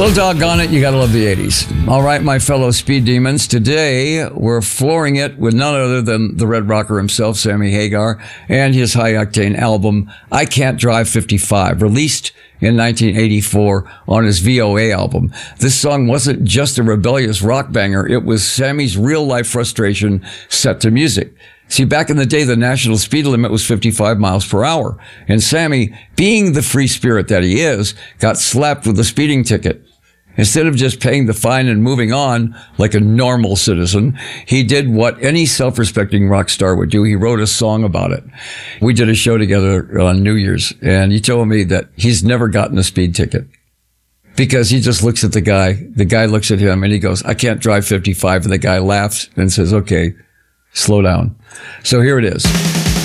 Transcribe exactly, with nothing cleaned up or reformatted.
Well, doggone it, you gotta love the eighties. All right, my fellow speed demons, today we're flooring it with none other than the Red Rocker himself, Sammy Hagar, and his high-octane album, I Can't Drive fifty-five, released in nineteen eighty-four on his V O A album. This song wasn't just a rebellious rock banger, it was Sammy's real-life frustration set to music. See, back in the day, the national speed limit was fifty-five miles per hour. And Sammy, being the free spirit that he is, got slapped with a speeding ticket. Instead of just paying the fine and moving on like a normal citizen, he did what any self-respecting rock star would do. He wrote a song about it. We did a show together on New Year's, and he told me that he's never gotten a speed ticket. Because he just looks at the guy, the guy looks at him, and he goes, I can't drive fifty-five. And the guy laughs and says, okay, slow down. So here it is.